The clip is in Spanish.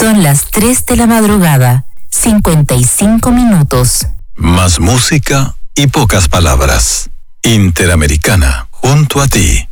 Son las 3 de la madrugada, 55 minutos. Más música y pocas palabras. Interamericana, junto a ti.